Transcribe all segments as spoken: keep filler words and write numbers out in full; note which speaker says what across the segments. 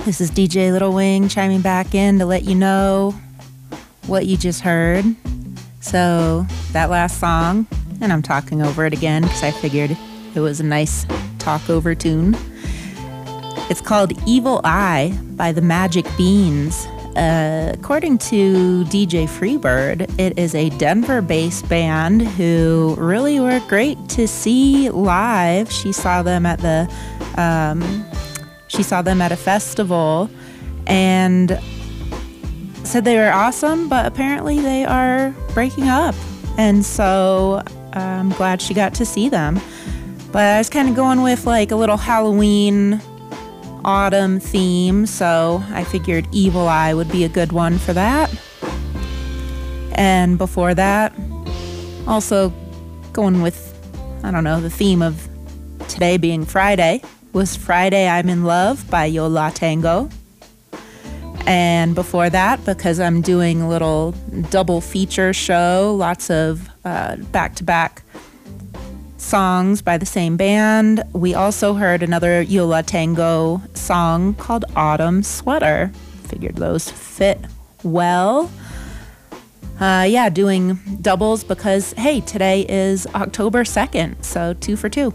Speaker 1: This is D J Little Wing chiming back in to let you know what you just heard. So that last song, and I'm talking over it again because I figured it was a nice talk over tune. It's called Evil Eye by the Magic Beans. Uh, according to D J Freebird, it is a Denver-based band who really were great to see live. She saw them at the, um, she saw them at a festival and said they were awesome, but apparently they are breaking up. And so uh, I'm glad she got to see them. But I was kind of going with like a little Halloween autumn theme, so I figured Evil Eye would be a good one for that. And before that, also going with, I don't know, the theme of today being Friday, was Friday I'm in Love by Yo La Tengo. And before that, because I'm doing a little double feature show, lots of uh, back-to-back songs by the same band, we also heard another Yo La Tengo song called Autumn Sweater. Figured those fit well. Uh, yeah, doing doubles because, hey, today is October second, so two for two.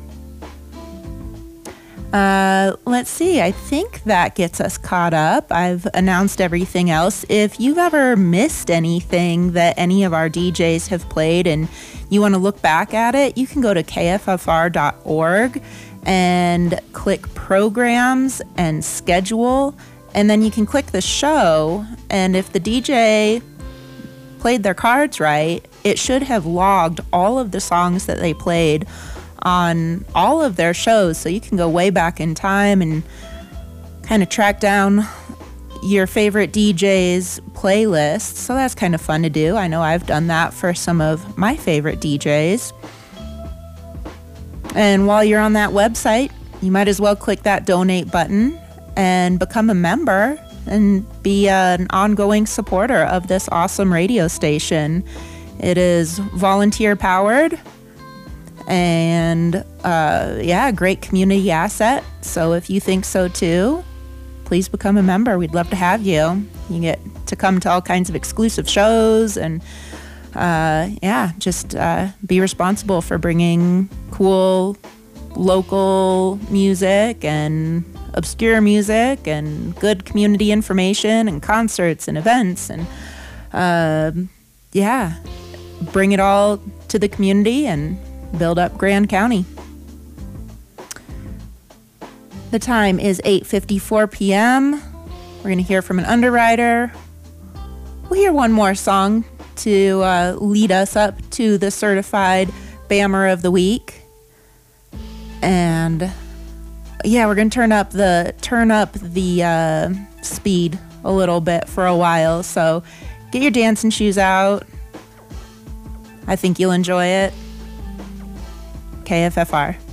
Speaker 1: Uh, let's see, I think that gets us caught up. I've announced everything else. If you've ever missed anything that any of our D Js have played and you want to look back at it, you can go to K F F R dot org and click programs and schedule, and then you can click the show, and if the D J played their cards right, it should have logged all of the songs that they played on all of their shows, so you can go way back in time and kind of track down your favorite D J's playlist. So that's kind of fun to do. I know I've done that for some of my favorite D Js. And while you're on that website, you might as well click that donate button and become a member and be an ongoing supporter of this awesome radio station. It is volunteer powered and uh, yeah, great community asset. So if you think so too, please become a member. We'd love to have you. You get to come to all kinds of exclusive shows and uh, yeah, just uh, be responsible for bringing cool local music and obscure music and good community information and concerts and events and uh, yeah, bring it all to the community and build up Grand County. The time is eight fifty-four p.m. We're going to hear from an underwriter. We'll hear one more song to uh, lead us up to the certified Bammer of the Week. And yeah, we're going to turn up the turn up the uh, speed a little bit for a while. So get your dancing shoes out. I think you'll enjoy it. K F F R.